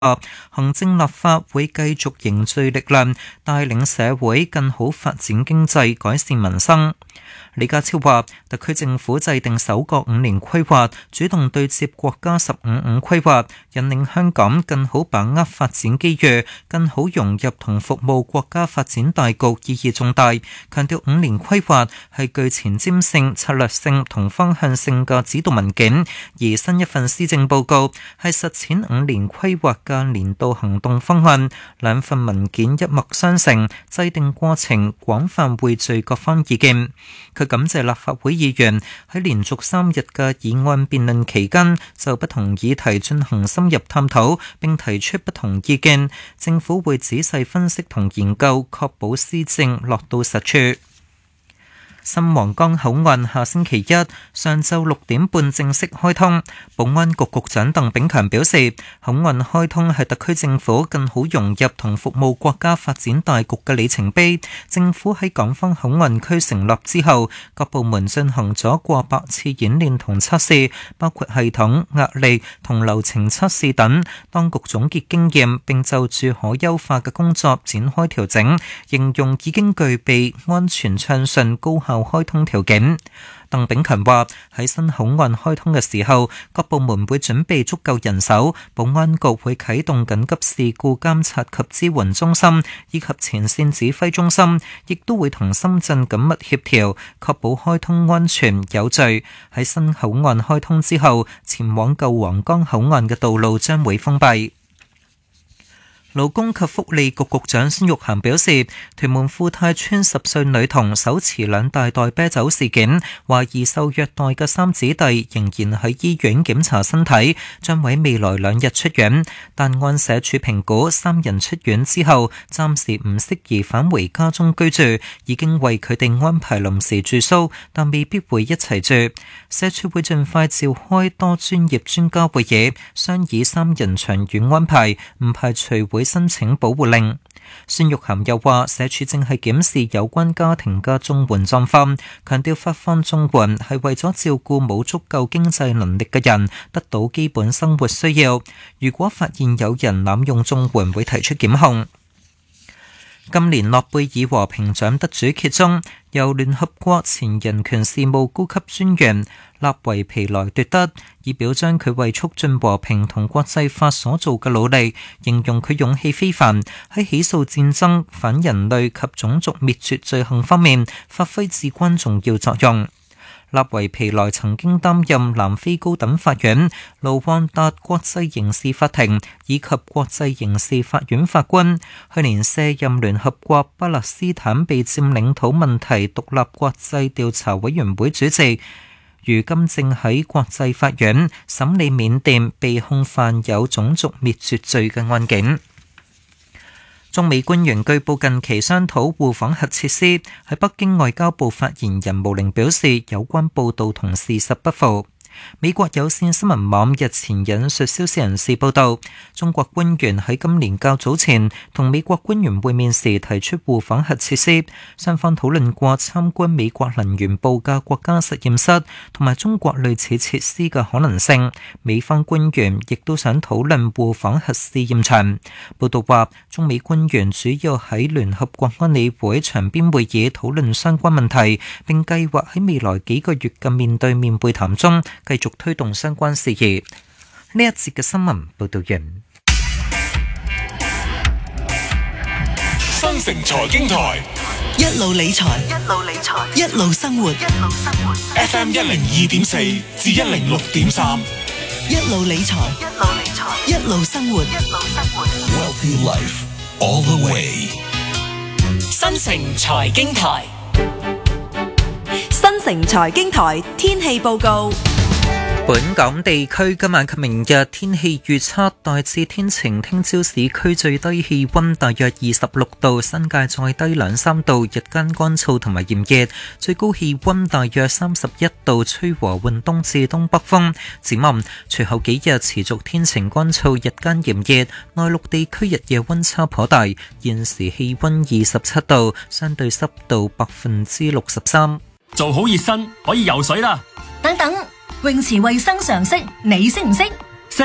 行政立法會繼續凝聚力量，帶領社會更好發展經濟，改善民生。李家超話，特區政府制定首個5年規劃，主動對接國家15+5規劃，引領香港更好把握發展機遇，更好融入同服務國家發展大局，意義重大。強調5年規劃係具前瞻性、策略性同方向性嘅指導文件，而新一份施政報告係實踐5年規劃嘅年度行動方案。兩份文件一脈相承，制定過程廣泛匯聚各方意見。佢感謝立法會議員喺連續3日嘅議案辯論期間，就不同議題進行深入探討，並提出不同意見。政府會仔細分析同研究，確保施政落到實處。新皇崗口岸下星期一上晝6點半正式開通。保安局局長鄧炳強表示，口岸開通係特區政府更好融入同服務國家發展大局嘅里程碑。政府喺港方口岸區成立之後，各部門進行咗過百次演練同測試，包括系統、壓力同流程測試等。當局總結經驗，並就住可優化嘅工作展開調整，形容已經具備安全暢順、高效開通條件。鄧炳強話，喺新口岸開通嘅時候，各部門會準備足夠人手，保安局會啟動緊急事故監察及支援中心以及前線指揮中心，亦都會同深圳緊密協調，確保開通安全有序。喺新口岸開通之後，前往舊皇崗口岸嘅道路將會封閉。勞工及福利局局長孫玉菡表示，屯門富泰邨10歲女童手持2大袋啤酒事件，懷疑受虐待嘅3姊弟仍然喺醫院檢查身體，將喺未來2日出院。但按社署評估，3人出院之後暫時唔適宜返回家中居住，已經為佢哋安排臨時住宿，但未必會一齊住。社署會盡快召開多專業專家會議，商議3人長遠安排，唔排除會申請保護令。孫玉菡又話，社署正係檢視有關家庭嘅綜援狀況，強調發放綜援係為咗照顧冇足夠經濟能力嘅人得到基本生活需要。如果發現有人濫用綜援，會提出檢控。今年諾貝爾和平獎得主揭盅，由聯合國前人權事務高級專員納維皮萊奪得，以表彰佢為促進和平同國際法所做嘅努力，形容佢勇氣非凡，喺起訴戰爭、反人類及種族滅絕罪行方面發揮至關重要作用。納維皮萊曾經擔任南非高等法院、盧旺達國際刑事法庭以及國際刑事法院法官，去年卸任聯合國巴勒斯坦被佔領土問題獨立國際調查委員會主席，如今正喺國際法院審理緬甸被控犯有種族滅絕罪嘅案件。中美官員據報近期商討互訪核設施，喺北京外交部發言人毛寧表示，有關報導同事實不符。美國有線新聞網日前引述消息人士報道，中國官員喺今年較早前同美國官員會面時提出互訪核設施，雙方討論過參觀美國能源部嘅國家實驗室同埋中國類似設施嘅可能性。美方官員亦都想討論互訪核試驗場。報道話，中美官員主要喺聯合國安理會場邊會議討論相關問題，並計劃喺未來幾個月嘅面對面會談中繼續推動相關事宜。呢一節嘅新聞報道完。 新城財經台一路理財，一路生活。 FM 102.4至106.3， 一路理財，一路生活。 Wealthy Life all the way。 新城財經台， 新城財經台天氣報告。 本港地區今晚及明日天氣預測大致天晴，聽朝市區最低氣溫大約26度，新界再低2-3度，日間乾燥同埋炎熱，最高氣溫大約31度，吹和緩東至東北風。展望隨後幾日持續天晴乾燥，日間炎熱，內陸地區日夜溫差頗大。現時氣溫27度，相對濕度63%。 做好熱身可以游水啦！ 等等，泳池衛生常識你識唔識？ 識，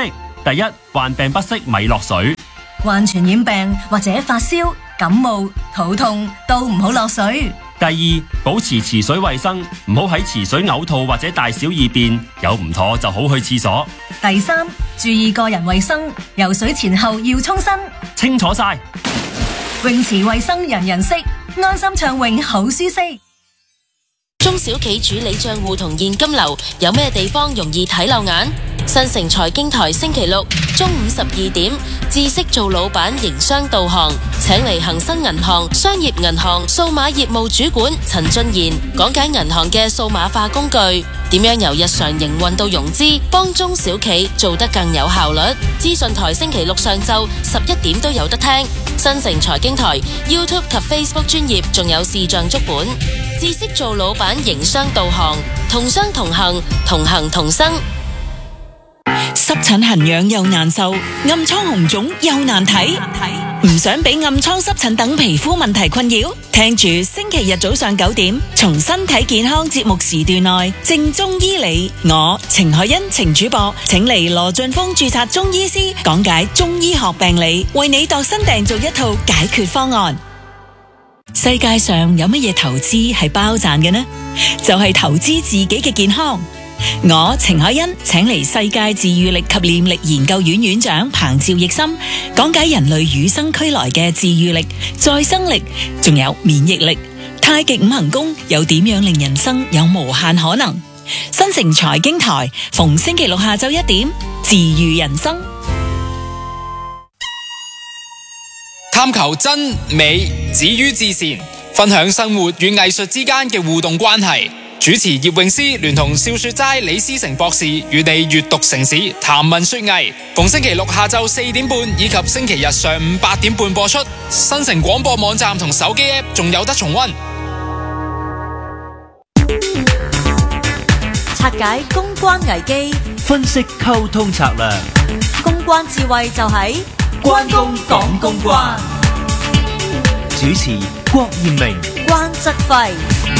第一，患病不適咪落水； 患傳染病或者發燒、感冒、肚痛都唔好落水。 第二，保持池水衛生，唔好喺池水嘔吐或者大小二便，有唔妥就好去廁所。 第三，注意個人衛生，游水前後要沖身。 清楚晒。 泳池衛生人人識，安心暢泳好舒適。 中小企主理賬戶同現金流有咩地方容易睇漏眼？新城財經台星期六中午12點，知識做老闆營商導航，請嚟恒生銀行商業銀行數碼業務主管陳俊賢講解銀行嘅數碼化工具，點樣由日常營運到融資，幫中小企做得更有效率。資訊台星期六上晝11點都有得聽。新城財經台 YouTube 及 Facebook 專頁仲有視像足本。知識做老闆營商導航，同商同行，同行同生。 濕疹痕癢又難受，暗瘡紅腫又難睇，唔想俾暗瘡濕疹等皮膚問題困擾，聽住星期日早上9點，從身體健康節目時段內正中醫理，我程海欣程主播請嚟羅俊峰註冊中醫師講解中醫學病理，為你度身訂造一套解決方案。世界上有乜嘢投資係包賺嘅呢？就係投資自己嘅健康。我程海欣請嚟世界治癒力及念力研究院院長彭趙奕森講解人類與生俱來嘅治癒力、再生力，仲有免疫力。太極五行功又點樣令人生有無限可能？新城財經台逢星期六下晝1點，治癒人生。 探求真美止於至善，分享生活與藝術之間嘅互動關係。主持葉詠詩聯同笑說齋李思成博士與你閱讀城市談文說藝，逢星期六下晝4點半以及星期日上午8點半播出。新城廣播網站同手機 App 仲有得重溫。 拆解公關危機， 分析溝通策略， 公關智慧就喺關公講公關。 主持郭艷明、 關則輝。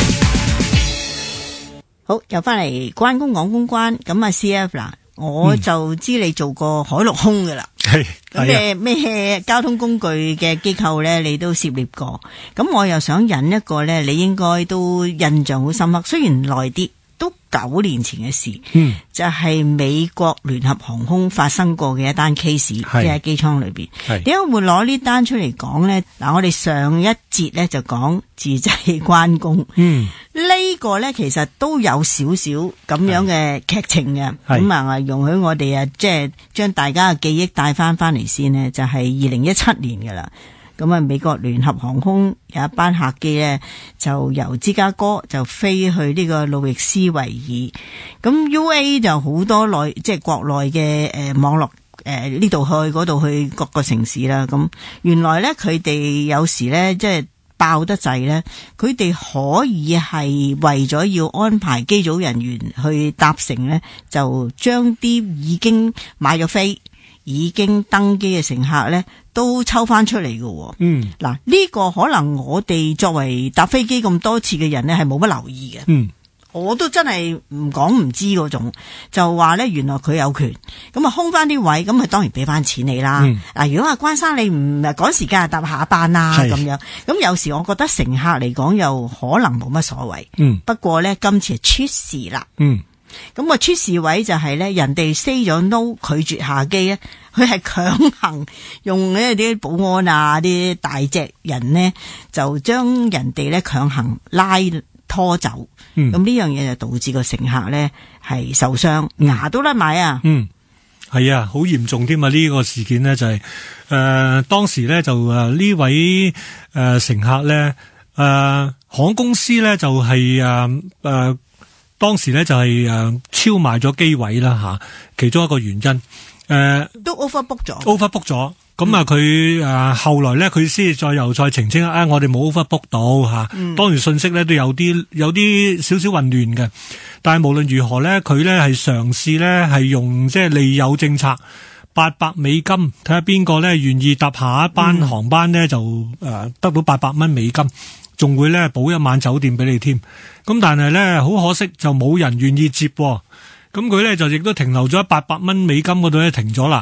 好，又翻嚟關公講公關。咁啊 CF 嗱，我就知你做過海陸空噶啦，咁咩交通工具嘅機構咧，你都涉獵過。咁我又想引一個咧，你應該都印象好深刻，雖然耐啲，都9年前嘅事，就係美國聯合航空發生過嘅一單 case，即係喺機艙裏邊。點解會攞呢單出嚟講呢？嗱，我哋上一節咧就講自製關公，呢個咧其實都有少少咁樣嘅劇情嘅。咁啊，容許我哋即係將大家嘅記憶帶翻嚟先呢，就係2017年噶啦。咁啊，美國聯合航空有一班客機咧，就由芝加哥就飛去呢個路易斯維爾。咁 UA 就好多即係國內嘅網絡呢度去嗰度去各個城市啦。咁原來咧佢哋有時咧即係爆得滯咧，佢哋可以係為咗要安排機組人員去搭乘咧，就將啲已經買咗飛、已經登機嘅乘客咧，都抽翻出嚟嘅。嗱，呢個可能我哋作為搭飛機咁多次嘅人咧，係冇乜留意嘅。我都真係唔講唔知嗰種，就話咧原來佢有權，咁啊空翻啲位，咁佢當然俾翻錢你啦。嗱，如果話關生你唔趕時間搭下班啦咁樣，咁有時我覺得乘客嚟講又可能冇乜所謂。不過咧今次係出事啦。咁個出事位就係咧，人哋 say 咗 no 拒絕下機咧，佢係強行用呢啲保安啊啲大隻人呢，就將人哋咧強行拖走。咁呢樣嘢就導致個乘客咧係受傷，牙都甩埋啊。 係啊，好嚴重添啊！呢個事件呢就係當時咧就呢位乘客咧航空公司咧就係當時咧就係超賣咗機位啦吓，其中一個原因都 overbook 咗。 咁啊佢後來咧佢先又再澄清我哋冇 overbook 到吓。當然信息咧都有啲少少混亂嘅，但係無論如何咧，佢咧係嘗試咧係用即係利誘政策，$800睇下邊個咧願意搭下一班航班咧就得到$800，仲會咧補一晚酒店俾你添。咁但係咧好可惜就冇人願意接。咁佢咧就亦都停留咗$800嗰度咧停咗啦。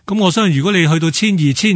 咁我相信如果你去到1200